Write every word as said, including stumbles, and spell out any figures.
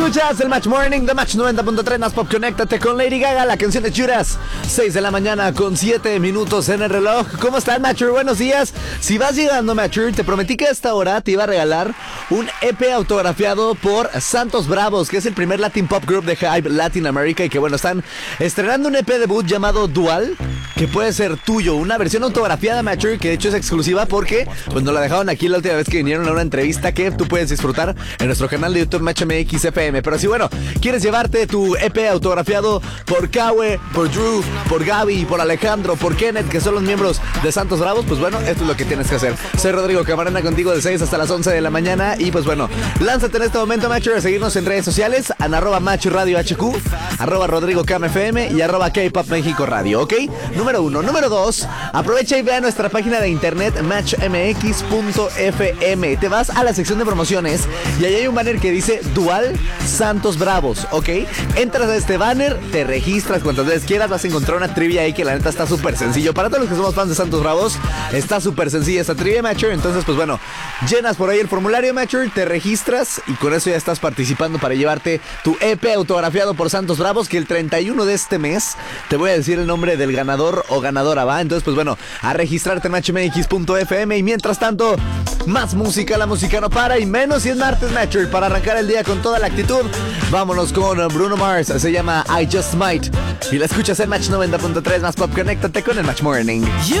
Escuchas el Match Morning de Match noventa punto tres más Pop. Conéctate con Lady Gaga, la canción de Judas. seis de la mañana con siete minutos en el reloj. ¿Cómo están, Matcher? Buenos días. Si vas llegando, Matcher, te prometí que a esta hora te iba a regalar un E P autografiado por Santos Bravos, que es el primer Latin Pop Group de Hype Latin America. Y que bueno, están estrenando un E P debut llamado Dual, que puede ser tuyo. Una versión autografiada, Matcher, que de hecho es exclusiva porque pues nos la dejaron aquí la última vez que vinieron a una entrevista que tú puedes disfrutar en nuestro canal de YouTube Match M X F M. Pero si bueno, quieres llevarte tu E P autografiado por Kawe, por Drew, por Gaby, por Alejandro, por Kenneth, que son los miembros de Santos Bravos, pues bueno, esto es lo que tienes que hacer. Soy Rodrigo Camarena contigo de seis hasta las once de la mañana. Y pues bueno, lánzate en este momento, Matcher, a seguirnos en redes sociales, en arroba Match Radio H Q, arroba Rodrigo Cam F M y arroba K-Pop México Radio, ¿ok? Número uno. Número dos, aprovecha y ve a nuestra página de internet match m x punto f m. Te vas a la sección de promociones y ahí hay un banner que dice Dual Santos Bravos, ¿ok? Entras a este banner, te registras cuantas veces quieras, vas a encontrar una trivia ahí que la neta está súper sencillo. Para todos los que somos fans de Santos Bravos, está súper sencilla esta trivia, Matcher. Entonces, pues bueno, llenas por ahí el formulario, Matcher, te registras y con eso ya estás participando para llevarte tu E P autografiado por Santos Bravos, que el treinta y uno de este mes te voy a decir el nombre del ganador o ganadora, ¿va? Entonces, pues bueno, a registrarte en match m x punto f m. Y mientras tanto, más música, la música no para, y menos si es martes, Matcher, para arrancar el día con toda la actitud. Vámonos con Bruno Mars, se llama I Just Might, y la escuchas en Match noventa punto tres más Pop. Conéctate con el Match Morning.